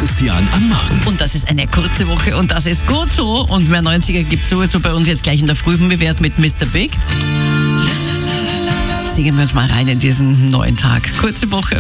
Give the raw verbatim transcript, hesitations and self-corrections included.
Christian am Morgen. Und das ist eine kurze Woche und das ist gut so. Und mehr neunziger gibt es sowieso bei uns jetzt gleich in der Früh. Wie wäre es mit Mister Big? Singen wir uns mal rein in diesen neuen Tag. Kurze Woche.